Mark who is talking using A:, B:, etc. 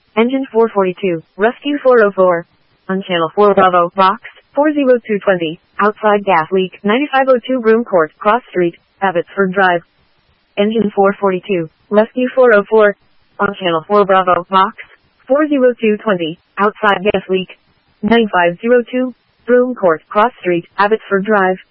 A: Engine 442, Rescue 404. On channel 4 Bravo, box 40220, outside gas leak 9502 Broom Court, Cross Street, Abbotsford Drive. Engine 442, Rescue 404. On channel 4 Bravo, box 40220, outside gas leak 9502 Broom Court, Cross Street, Abbotsford Drive.